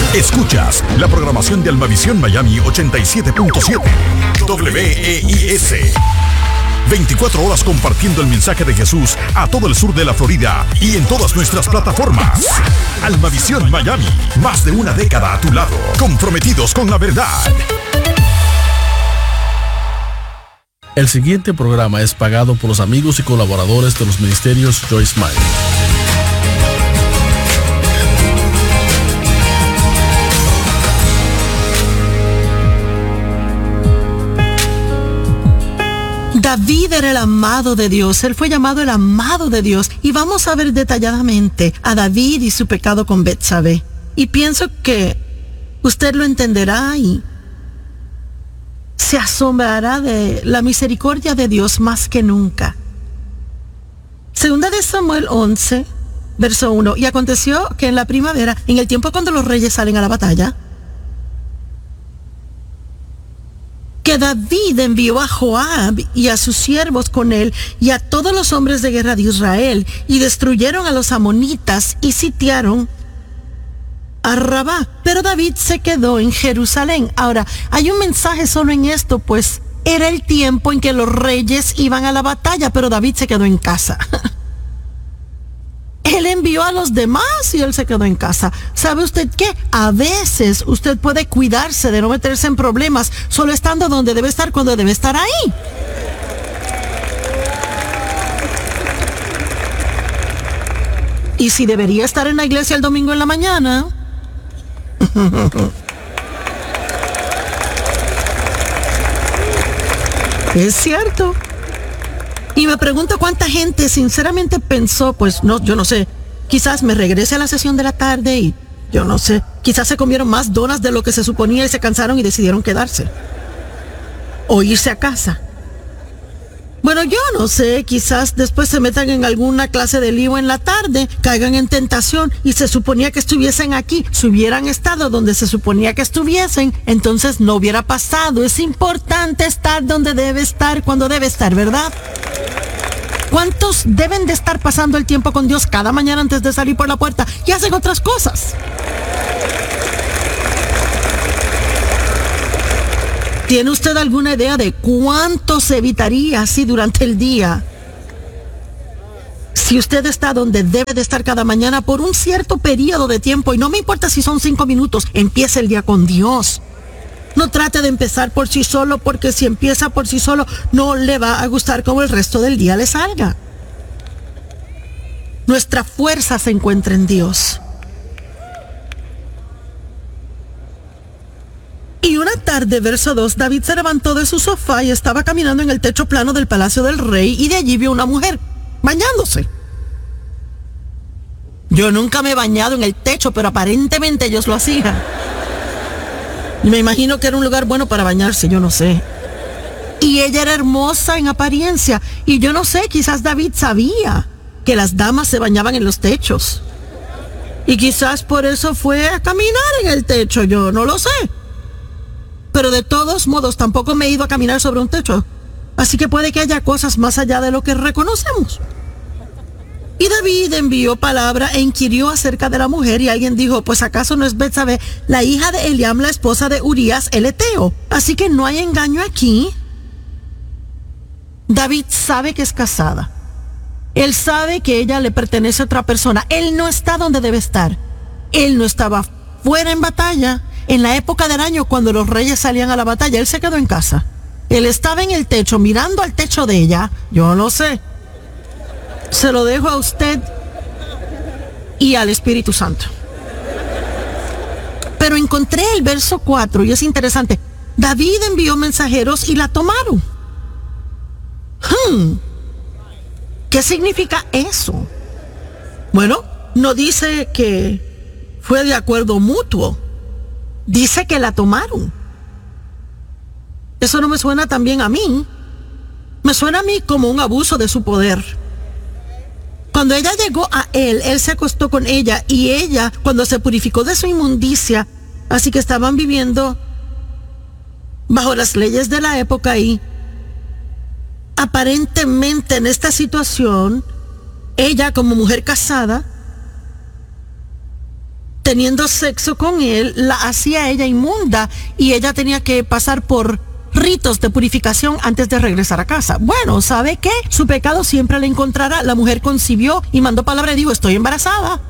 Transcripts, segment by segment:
Escuchas la programación de Almavisión Miami 87.7 WEIS. 24 horas compartiendo el mensaje de Jesús a todo el sur de la Florida y en todas nuestras plataformas. Almavisión Miami, más de una década a tu lado, comprometidos con la verdad. El siguiente programa es pagado por los amigos y colaboradores de los ministerios Joyce Meyer. David era el amado de Dios, él fue llamado el amado de Dios, y vamos a ver detalladamente a David y su pecado con Betsabé. Y pienso que usted lo entenderá y se asombrará de la misericordia de Dios más que nunca. Segunda de Samuel 11, verso 1. Y aconteció que en la primavera, en el tiempo cuando los reyes salen a la batalla, que David envió a Joab y a sus siervos con él y a todos los hombres de guerra de Israel, y destruyeron a los amonitas y sitiaron a Rabá. Pero David se quedó en Jerusalén. Ahora, hay un mensaje solo en esto, pues era el tiempo en que los reyes iban a la batalla, pero David se quedó en casa. Él envió a los demás y él se quedó en casa. ¿Sabe usted qué? A veces usted puede cuidarse de no meterse en problemas solo estando donde debe estar cuando debe estar ahí. Y si debería estar en la iglesia el domingo en la mañana, es cierto. Y me pregunto cuánta gente sinceramente pensó, pues no, yo no sé, quizás me regrese a la sesión de la tarde y yo no sé, quizás se comieron más donas de lo que se suponía y se cansaron y decidieron quedarse o irse a casa. Bueno, yo no sé, quizás después se metan en alguna clase de lío en la tarde, caigan en tentación y se suponía que estuviesen aquí. Si hubieran estado donde se suponía que estuviesen, entonces no hubiera pasado. Es importante estar donde debe estar, cuando debe estar, ¿verdad? ¿Cuántos deben de estar pasando el tiempo con Dios cada mañana antes de salir por la puerta y hacen otras cosas? ¿Tiene usted alguna idea de cuánto se evitaría así durante el día? Si usted está donde debe de estar cada mañana por un cierto periodo de tiempo, y no me importa si son 5 minutos, empiece el día con Dios. No trate de empezar por sí solo, porque si empieza por sí solo, no le va a gustar cómo el resto del día le salga. Nuestra fuerza se encuentra en Dios. Y una tarde, verso 2, David se levantó de su sofá y estaba caminando en el techo plano del palacio del rey, y de allí vio una mujer bañándose. Yo nunca me he bañado en el techo, pero aparentemente ellos lo hacían. Y me imagino que era un lugar bueno para bañarse, yo no sé. Y ella era hermosa en apariencia, y yo no sé, quizás David sabía que las damas se bañaban en los techos. Y quizás por eso fue a caminar en el techo, yo no lo sé. Pero de todos modos, tampoco me he ido a caminar sobre un techo. Así que puede que haya cosas más allá de lo que reconocemos. Y David envió palabra e inquirió acerca de la mujer, y alguien dijo, pues acaso no es Betsabé, la hija de Eliam, la esposa de Urías el Eteo. Así que no hay engaño aquí. David sabe que es casada. Él sabe que ella le pertenece a otra persona. Él no está donde debe estar. Él no estaba fuera en batalla. En la época del año, cuando los reyes salían a la batalla, él se quedó en casa. Él estaba en el techo, mirando al techo de ella. Yo no sé. Se lo dejo a usted y al Espíritu Santo. Pero encontré el verso 4 y es interesante. David envió mensajeros y la tomaron. ¿Qué significa eso? Bueno, no dice que fue de acuerdo mutuo. Dice que la tomaron. Eso no me suena tan bien a mí. Me suena a mí como un abuso de su poder. Cuando ella llegó a él, él se acostó con ella, y ella, cuando se purificó de su inmundicia, así que estaban viviendo bajo las leyes de la época, y aparentemente en esta situación, ella como mujer casada teniendo sexo con él, la hacía ella inmunda y ella tenía que pasar por ritos de purificación antes de regresar a casa. Bueno, ¿sabe qué? Su pecado siempre le encontrará. La mujer concibió y mandó palabra y dijo, estoy embarazada.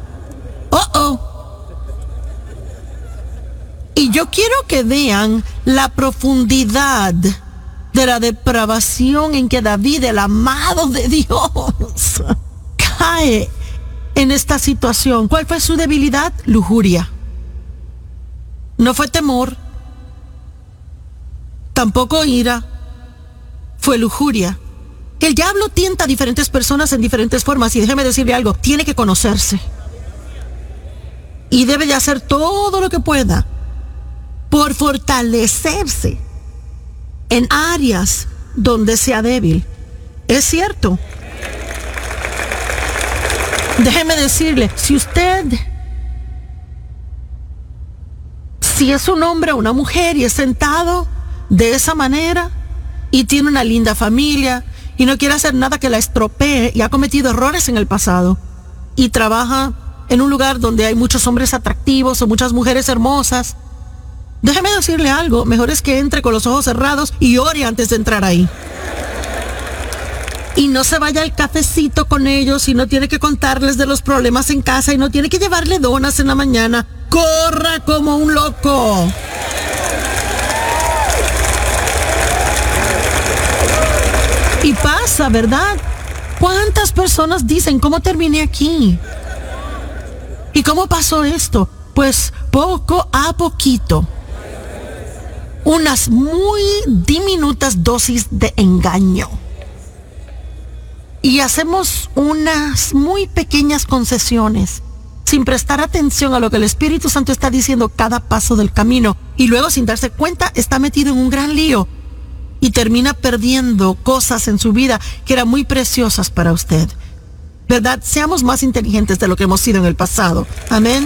Y yo quiero que vean la profundidad de la depravación en que David, el amado de Dios, cae en esta situación. ¿Cuál fue su debilidad? Lujuria. No fue temor, tampoco ira, fue lujuria. El diablo tienta a diferentes personas en diferentes formas, y déjeme decirle algo, tiene que conocerse. Y debe de hacer todo lo que pueda por fortalecerse en áreas donde sea débil. Es cierto. Déjeme decirle, si es un hombre o una mujer y es sentado de esa manera y tiene una linda familia y no quiere hacer nada que la estropee y ha cometido errores en el pasado y trabaja en un lugar donde hay muchos hombres atractivos o muchas mujeres hermosas, déjeme decirle algo, mejor es que entre con los ojos cerrados y ore antes de entrar ahí. Y no se vaya al cafecito con ellos y no tiene que contarles de los problemas en casa y no tiene que llevarle donas en la mañana. Corra como un loco. Y pasa, ¿verdad? ¿Cuántas personas dicen, ¿cómo terminé aquí? ¿Y cómo pasó esto? Pues poco a poquito. Unas muy diminutas dosis de engaño. Y hacemos unas muy pequeñas concesiones sin prestar atención a lo que el Espíritu Santo está diciendo cada paso del camino. Y luego, sin darse cuenta, está metido en un gran lío y termina perdiendo cosas en su vida que eran muy preciosas para usted. ¿Verdad? Seamos más inteligentes de lo que hemos sido en el pasado. Amén.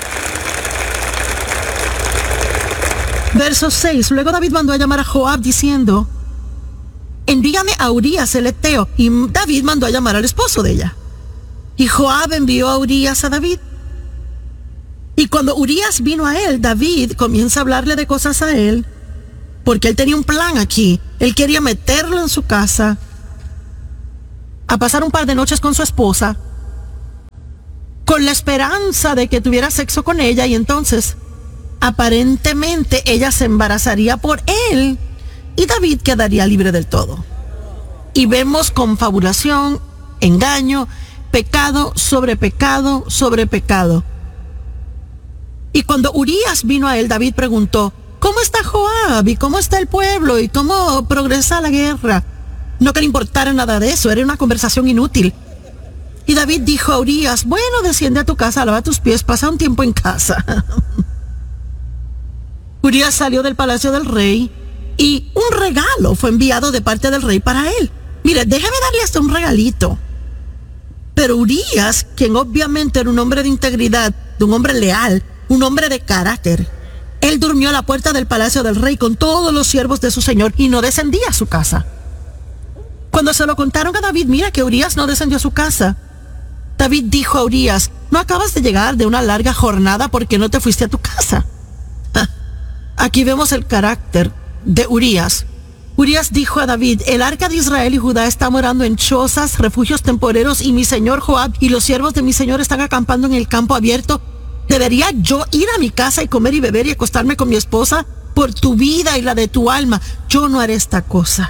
Verso 6. Luego David mandó a llamar a Joab diciendo, envíame a Urías el Eteo. Y David mandó a llamar al esposo de ella. Y Joab envió a Urías a David. Y cuando Urías vino a él, David comienza a hablarle de cosas a él, porque él tenía un plan aquí. Él quería meterlo en su casa, a pasar un par de noches con su esposa, con la esperanza de que tuviera sexo con ella, y entonces aparentemente ella se embarazaría por él y David quedaría libre del todo. Y vemos confabulación, engaño, pecado sobre pecado sobre pecado. Y cuando Urías vino a él, David preguntó, ¿cómo está Joab? ¿Y cómo está el pueblo? ¿Y cómo progresa la guerra? No que le importara nada de eso, era una conversación inútil. Y David dijo a Urías, bueno, desciende a tu casa, lava tus pies, pasa un tiempo en casa. Urías salió del palacio del rey y un regalo fue enviado de parte del rey para él. Mire, déjame darle hasta un regalito. Pero Urías, quien obviamente era un hombre de integridad, de un hombre leal, un hombre de carácter, él durmió a la puerta del palacio del rey con todos los siervos de su señor y no descendía a su casa. Cuando se lo contaron a David, mira que Urías no descendió a su casa, David dijo a Urías, ¿no acabas de llegar de una larga jornada porque no te fuiste a tu casa? Aquí vemos el carácter de Urías. Urías dijo a David, el arca de Israel y Judá está morando en chozas, refugios temporeros, y mi señor Joab y los siervos de mi señor están acampando en el campo abierto. ¿Debería yo ir a mi casa y comer y beber y acostarme con mi esposa? Por tu vida y la de tu alma, yo no haré esta cosa.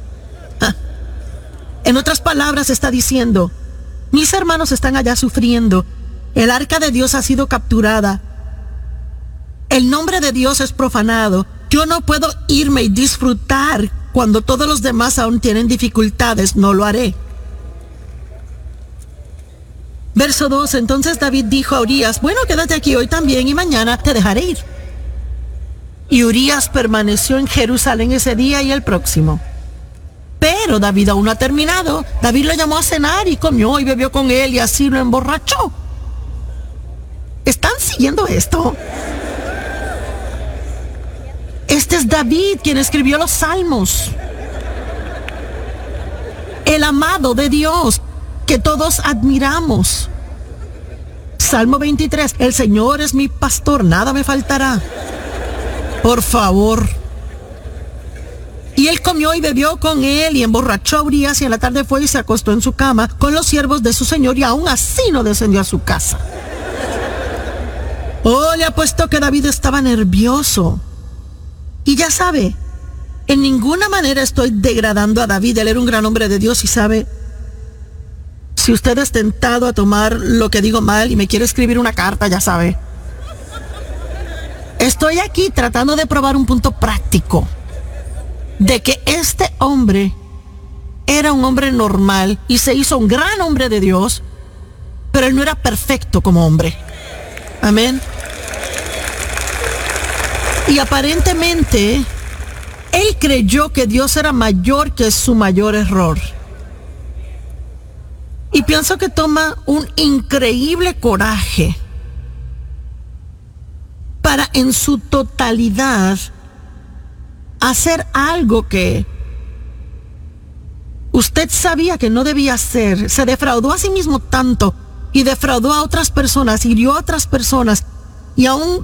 En otras palabras está diciendo, mis hermanos están allá sufriendo, el arca de Dios ha sido capturada, el nombre de Dios es profanado, yo no puedo irme y disfrutar cuando todos los demás aún tienen dificultades, no lo haré. Verso 2, entonces David dijo a Urías, bueno, quédate aquí hoy también y mañana te dejaré ir. Y Urías permaneció en Jerusalén ese día y el próximo. Pero David aún no ha terminado. David lo llamó a cenar y comió y bebió con él y así lo emborrachó. ¿Están siguiendo esto? Este es David quien escribió los salmos. El amado de Dios que todos admiramos. Salmo 23, el Señor es mi pastor, nada me faltará. Por favor. Y él comió y bebió con él y emborrachó a Urías, y en la tarde fue y se acostó en su cama con los siervos de su señor, y aún así no descendió a su casa. Oh, le apuesto que David estaba nervioso. Y ya sabe, en ninguna manera estoy degradando a David. Él era un gran hombre de Dios, y sabe, si usted es tentado a tomar lo que digo mal y me quiere escribir una carta, ya sabe. Estoy aquí tratando de probar un punto práctico de que este hombre era un hombre normal y se hizo un gran hombre de Dios, pero él no era perfecto como hombre. Amén. Y aparentemente él creyó que Dios era mayor que su mayor error. Y pienso que toma un increíble coraje para en su totalidad hacer algo que usted sabía que no debía hacer. Se defraudó a sí mismo tanto y defraudó a otras personas, hirió a otras personas, y aún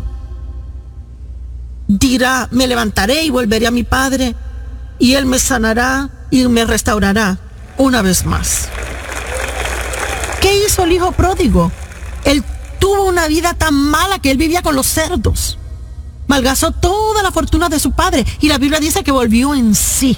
dirá: me levantaré y volveré a mi padre y él me sanará y me restaurará una vez más. ¿Qué hizo el hijo pródigo? Él tuvo una vida tan mala que él vivía con los cerdos. Malgastó toda la fortuna de su padre, y la Biblia dice que volvió en sí.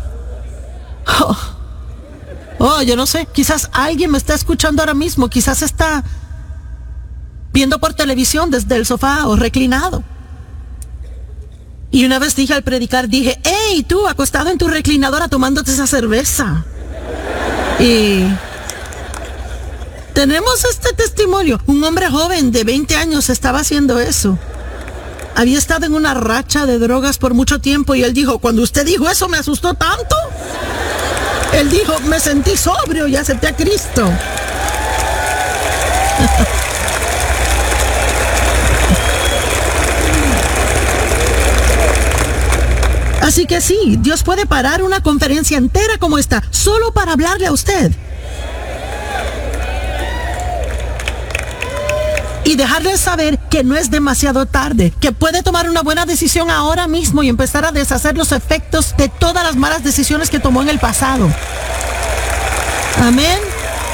Yo no sé, quizás alguien me está escuchando ahora mismo, quizás está viendo por televisión desde el sofá o reclinado. Y una vez dije al predicar, dije: hey, tú acostado en tu reclinadora tomándote esa cerveza. Y tenemos este testimonio. Un hombre joven de 20 años estaba haciendo eso. Había estado en una racha de drogas por mucho tiempo, y él dijo: cuando usted dijo eso me asustó tanto. Él dijo: me sentí sobrio y acepté a Cristo. Así que sí, Dios puede parar una conferencia entera como esta solo para hablarle a usted. Y dejarle saber que no es demasiado tarde, que puede tomar una buena decisión ahora mismo y empezar a deshacer los efectos de todas las malas decisiones que tomó en el pasado. Amén.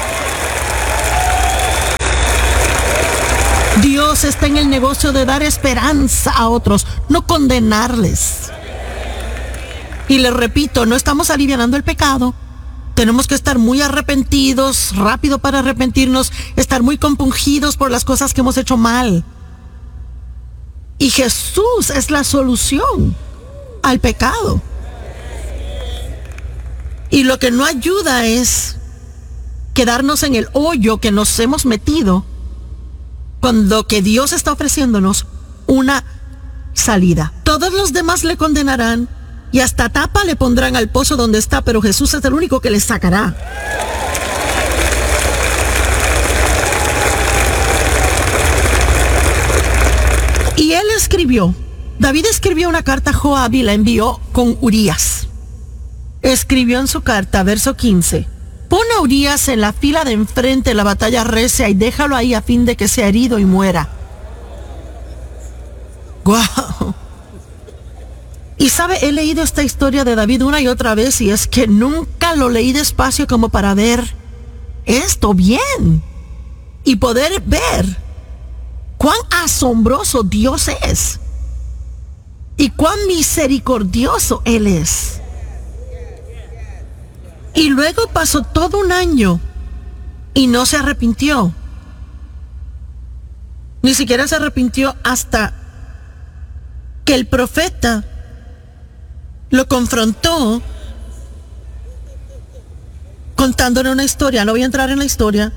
Dios está en el negocio de dar esperanza a otros, no condenarles. Y les repito, no estamos alivianando el pecado. Tenemos que estar muy arrepentidos, rápido para arrepentirnos, estar muy compungidos por las cosas que hemos hecho mal. Y Jesús es la solución al pecado. Y lo que no ayuda es quedarnos en el hoyo que nos hemos metido, cuando que Dios está ofreciéndonos una salida. Todos los demás le condenarán y hasta tapa le pondrán al pozo donde está, pero Jesús es el único que le sacará. Y él escribió, David escribió una carta a Joab y la envió con Urías. Escribió en su carta, verso 15: pon a Urías en la fila de enfrente de la batalla recia y déjalo ahí a fin de que sea herido y muera. ¡Guau! Y sabe, he leído esta historia de David una y otra vez, y es que nunca lo leí despacio como para ver esto bien y poder ver cuán asombroso Dios es y cuán misericordioso Él es. Y luego pasó todo un año y no se arrepintió. Ni siquiera se arrepintió hasta que el profeta lo confrontó contándole una historia. No voy a entrar en la historia.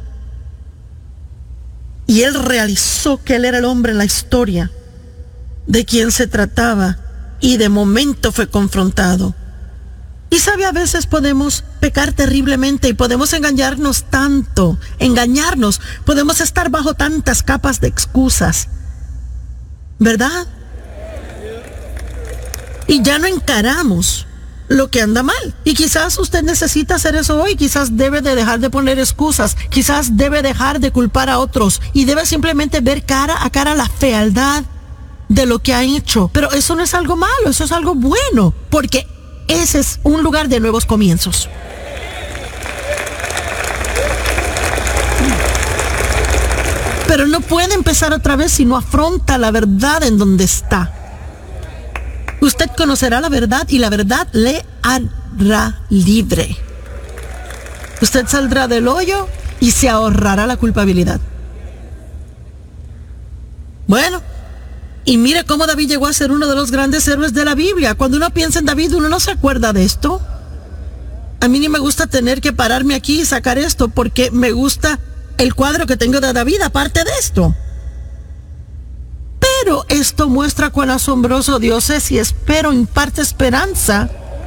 Y él realizó que él era el hombre en la historia de quien se trataba, y de momento fue confrontado. Y sabe, a veces podemos pecar terriblemente y podemos engañarnos tanto, podemos estar bajo tantas capas de excusas, ¿verdad? Y ya no encaramos lo que anda mal. Y quizás usted necesita hacer eso hoy, quizás debe de dejar de poner excusas, quizás debe dejar de culpar a otros y debe simplemente ver cara a cara la fealdad de lo que ha hecho. Pero eso no es algo malo, eso es algo bueno, porque ese es un lugar de nuevos comienzos. Pero no puede empezar otra vez si no afronta la verdad en donde está. Usted conocerá la verdad y la verdad le hará libre. Usted saldrá del hoyo y se ahorrará la culpabilidad. Bueno, y mire cómo David llegó a ser uno de los grandes héroes de la Biblia. Cuando uno piensa en David, uno no se acuerda de esto. A mí ni me gusta tener que pararme aquí y sacar esto porque me gusta el cuadro que tengo de David aparte de esto. Pero esto muestra cuán asombroso Dios es y espero imparte esperanza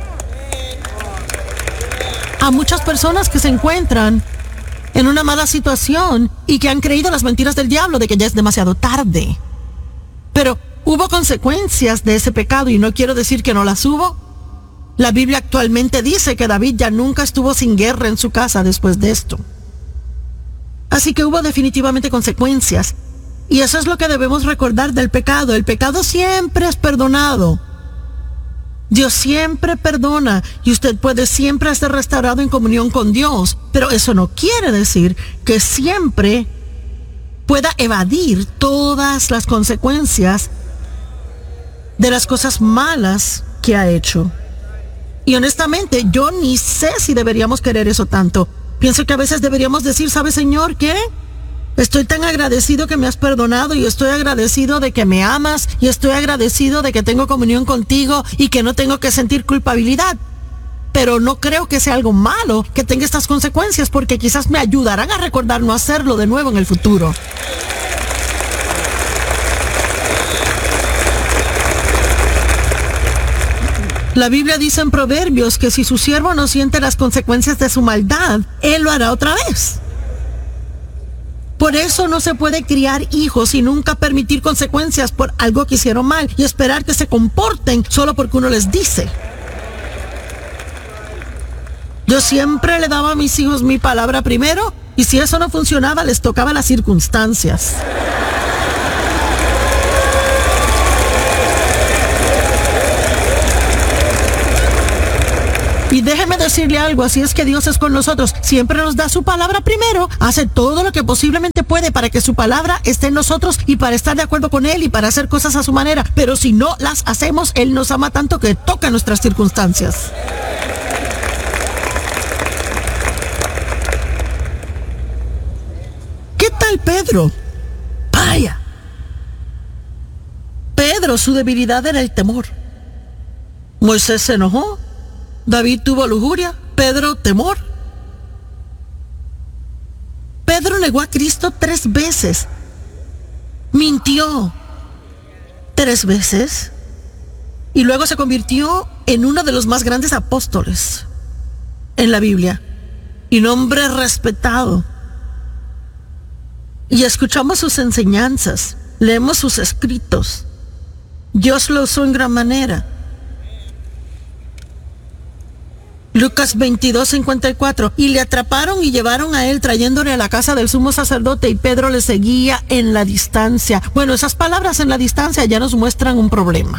a muchas personas que se encuentran en una mala situación y que han creído las mentiras del diablo de que ya es demasiado tarde. Pero hubo consecuencias de ese pecado y no quiero decir que no las hubo. La Biblia actualmente dice que David ya nunca estuvo sin guerra en su casa después de esto. Así que hubo definitivamente consecuencias. Y eso es lo que debemos recordar del pecado. El pecado siempre es perdonado. Dios siempre perdona y usted puede siempre ser restaurado en comunión con Dios. Pero eso no quiere decir que siempre pueda evadir todas las consecuencias de las cosas malas que ha hecho. Y honestamente, yo ni sé si deberíamos querer eso tanto. Pienso que a veces deberíamos decir, ¿sabe, Señor, qué? Estoy tan agradecido que me has perdonado y estoy agradecido de que me amas y estoy agradecido de que tengo comunión contigo y que no tengo que sentir culpabilidad. Pero no creo que sea algo malo que tenga estas consecuencias porque quizás me ayudarán a recordar no hacerlo de nuevo en el futuro. La Biblia dice en Proverbios que si su siervo no siente las consecuencias de su maldad, él lo hará otra vez. Por eso no se puede criar hijos y nunca permitir consecuencias por algo que hicieron mal y esperar que se comporten solo porque uno les dice. Yo siempre le daba a mis hijos mi palabra primero y si eso no funcionaba les tocaba las circunstancias. Y déjeme decirle algo, así es que Dios es con nosotros. Siempre nos da su palabra primero, hace todo lo que posiblemente puede para que su palabra esté en nosotros y para estar de acuerdo con Él y para hacer cosas a su manera. Pero si no las hacemos, Él nos ama tanto que toca nuestras circunstancias. ¿Qué tal Pedro? Vaya. Pedro, su debilidad era el temor. Moisés se enojó. David tuvo lujuria, Pedro temor. Pedro negó a Cristo 3 veces. Mintió 3 veces. Y luego se convirtió en uno de los más grandes apóstoles en la Biblia. Y un hombre respetado. Y escuchamos sus enseñanzas, leemos sus escritos. Dios lo usó en gran manera. Lucas 22:54, y le atraparon y llevaron a él trayéndole a la casa del sumo sacerdote y Pedro le seguía en la distancia. Bueno, esas palabras en la distancia ya nos muestran un problema.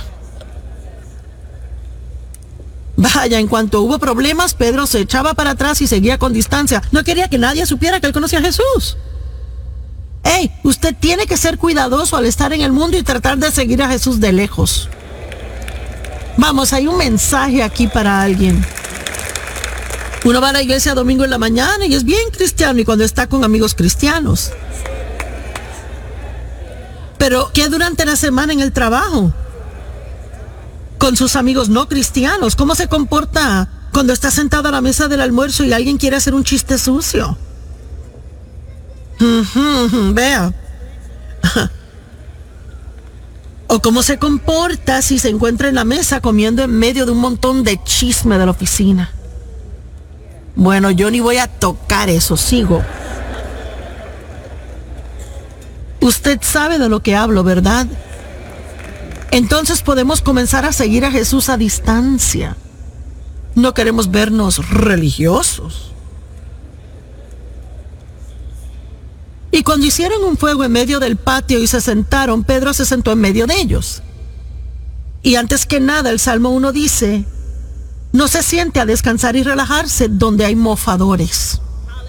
Vaya, en cuanto hubo problemas, Pedro se echaba para atrás y seguía con distancia. No quería que nadie supiera que él conocía a Jesús. Hey, usted tiene que ser cuidadoso al estar en el mundo y tratar de seguir a Jesús de lejos. Vamos, hay un mensaje aquí para alguien. Uno va a la iglesia domingo en la mañana y es bien cristiano y cuando está con amigos cristianos. Pero ¿qué durante la semana en el trabajo? Con sus amigos no cristianos. ¿Cómo se comporta cuando está sentado a la mesa del almuerzo y alguien quiere hacer un chiste sucio? Vea. O cómo se comporta si se encuentra en la mesa comiendo en medio de un montón de chisme de la oficina. Bueno, yo ni voy a tocar eso, sigo. Usted sabe de lo que hablo, ¿verdad? Entonces podemos comenzar a seguir a Jesús a distancia. no queremos vernos religiosos. Y cuando hicieron un fuego en medio del patio y se sentaron, Pedro se sentó en medio de ellos. Y antes que nada, el Salmo 1 dice, no se siente a descansar y relajarse donde hay mofadores.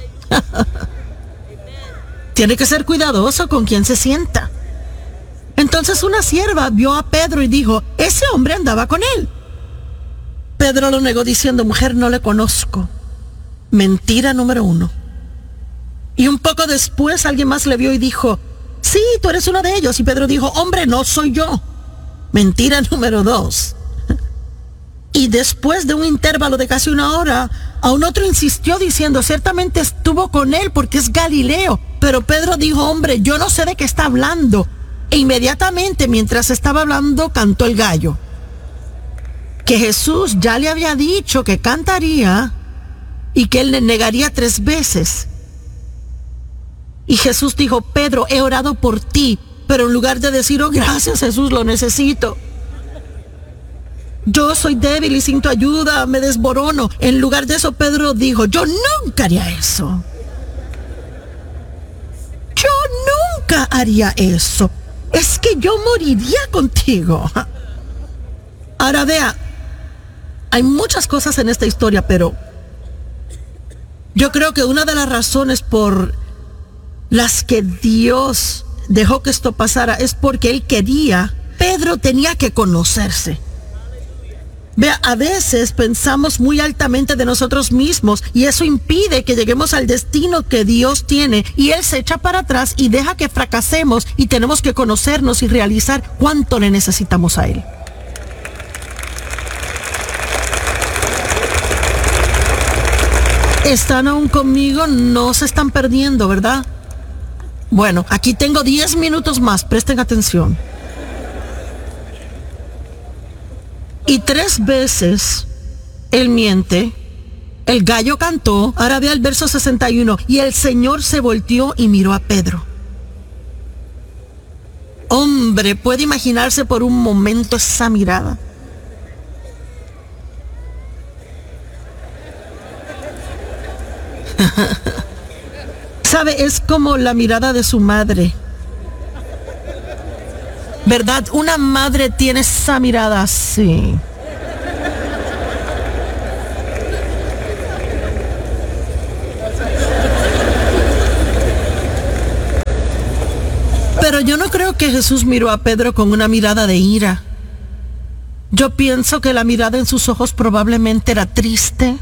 Tiene que ser cuidadoso con quien se sienta. Entonces una sierva vio a Pedro y dijo, ese hombre andaba con él. Pedro lo negó diciendo, mujer, no le conozco. Mentira número 1. Y un poco después alguien más le vio y dijo, sí, tú eres uno de ellos. Y Pedro dijo, hombre, no soy yo. Mentira número 2. Y después de un intervalo de casi una hora, aún otro insistió diciendo, ciertamente estuvo con él porque es Galileo. Pero Pedro dijo, hombre, yo no sé de qué está hablando. E inmediatamente, mientras estaba hablando, cantó el gallo. Que Jesús ya le había dicho que cantaría y que él le negaría 3 veces. Y Jesús dijo, Pedro, he orado por ti, pero en lugar de decir, oh, gracias Jesús, lo necesito. Yo soy débil y sin tu ayuda me desborono. En lugar de eso, Pedro dijo, yo nunca haría eso. Yo nunca haría eso. Es que yo moriría contigo. Ahora vea, hay muchas cosas en esta historia, pero yo creo que una de las razones por las que Dios dejó que esto pasara es porque Él quería, Pedro tenía que conocerse. Vea, a veces pensamos muy altamente de nosotros mismos y eso impide que lleguemos al destino que Dios tiene y Él se echa para atrás y deja que fracasemos y tenemos que conocernos y realizar cuánto le necesitamos a Él. ¿Están aún conmigo? No se están perdiendo, ¿verdad? Bueno, aquí tengo 10 minutos más, presten atención. Y 3 veces él miente, el gallo cantó, ahora vea el verso 61, y el Señor se volteó y miró a Pedro. Hombre, ¿puede imaginarse por un momento esa mirada? ¿Sabe? Es como la mirada de su madre. ¿Verdad? Una madre tiene esa mirada así. Pero yo no creo que Jesús miró a Pedro con una mirada de ira. Yo pienso que la mirada en sus ojos probablemente era triste,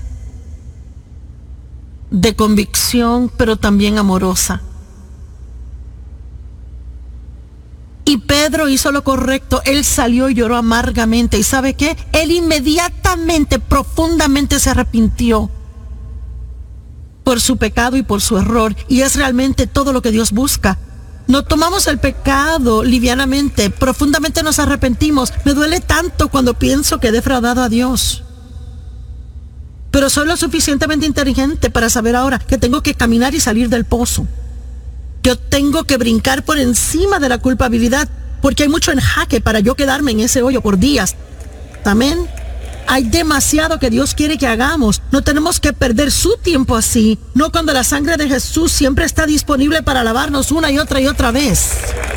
de convicción, pero también amorosa. Y Pedro hizo lo correcto, él salió y lloró amargamente. ¿Y sabe qué? Él inmediatamente, profundamente se arrepintió por su pecado y por su error. Y es realmente todo lo que Dios busca. No tomamos el pecado livianamente, profundamente nos arrepentimos. Me duele tanto cuando pienso que he defraudado a Dios. Pero soy lo suficientemente inteligente para saber ahora que tengo que caminar y salir del pozo. Yo tengo que brincar por encima de la culpabilidad, porque hay mucho en jaque para yo quedarme en ese hoyo por días. Amén. Hay demasiado que Dios quiere que hagamos. No tenemos que perder su tiempo así, no cuando la sangre de Jesús siempre está disponible para lavarnos una y otra vez.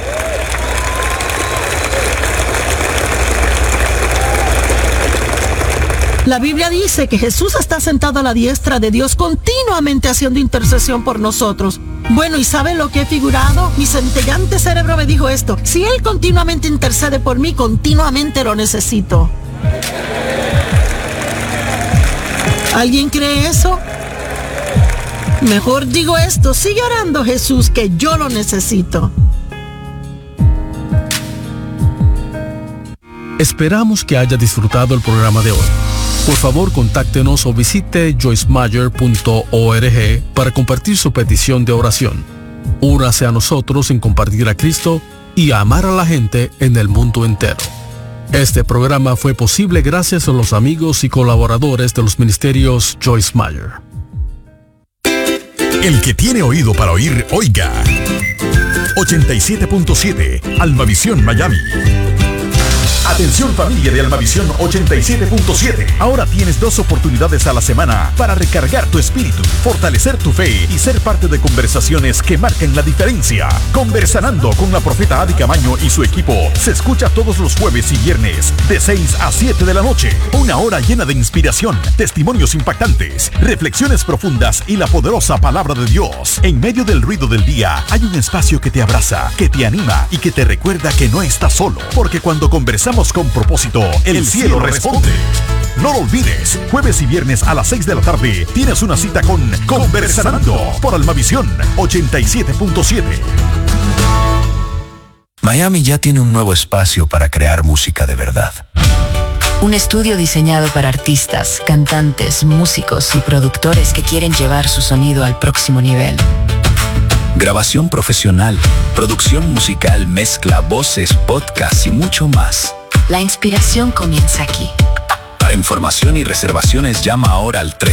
La Biblia dice que Jesús está sentado a la diestra de Dios continuamente haciendo intercesión por nosotros. Bueno, ¿y sabe lo que he figurado? Mi centellante cerebro me dijo esto: si Él continuamente intercede por mí, continuamente lo necesito. ¿Alguien cree eso? Mejor digo esto: sigue orando, Jesús, que yo lo necesito. Esperamos que haya disfrutado el programa de hoy. Por favor, contáctenos o visite joycemeyer.org para compartir su petición de oración. Únase a nosotros en compartir a Cristo y a amar a la gente en el mundo entero. Este programa fue posible gracias a los amigos y colaboradores de los ministerios Joyce Meyer. El que tiene oído para oír, oiga. 87.7 Almavisión Miami. Atención familia de Almavisión 87.7. Ahora tienes 2 oportunidades a la semana para recargar tu espíritu, fortalecer tu fe y ser parte de conversaciones que marcan la diferencia. Conversando con la profeta Adi Camaño y su equipo se escucha todos los jueves y viernes de 6 a 7 de la noche. Una hora llena de inspiración, testimonios impactantes, reflexiones profundas y la poderosa palabra de Dios. En medio del ruido del día hay un espacio que te abraza, que te anima y que te recuerda que no estás solo, porque cuando conversamos con propósito, el cielo responde. No lo olvides, jueves y viernes a las 6 de la tarde tienes una cita con Conversando por Almavisión 87.7. Miami ya tiene un nuevo espacio para crear música de verdad. Un estudio diseñado para artistas, cantantes, músicos y productores que quieren llevar su sonido al próximo nivel. Grabación profesional, producción musical, mezcla, voces, podcast y mucho más. La inspiración comienza aquí. Para información y reservaciones llama ahora al